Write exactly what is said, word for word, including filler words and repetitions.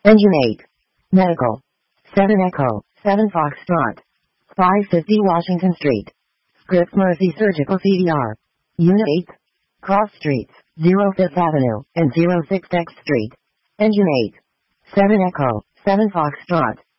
Engine eight. Medical. seven Echo, seven Foxtrot. five fifty Washington Street. Scripps Mercy Surgical C V R. Unit eight. Cross Streets, zero Fifth Avenue, and zero six X Street. Engine eight. seven Echo, seven Foxtrot.